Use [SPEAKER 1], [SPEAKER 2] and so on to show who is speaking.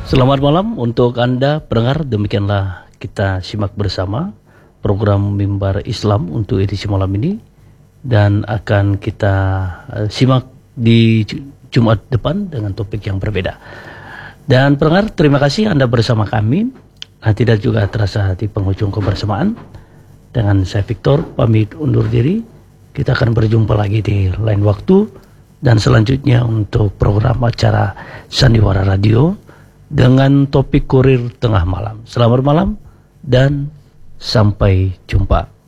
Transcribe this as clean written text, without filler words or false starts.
[SPEAKER 1] Selamat malam untuk Anda pendengar, demikianlah kita simak bersama program Mimbar Islam untuk edisi malam ini, dan akan kita simak di Jumat depan dengan topik yang berbeda. Dan pendengar, terima kasih Anda bersama kami. Tidak juga terasa di penghujung kebersamaan. Dengan saya Victor pamit undur diri. Kita akan berjumpa lagi di lain waktu, dan selanjutnya untuk program acara Sandiwara Radio dengan topik Kurir Tengah Malam. Selamat malam dan sampai jumpa.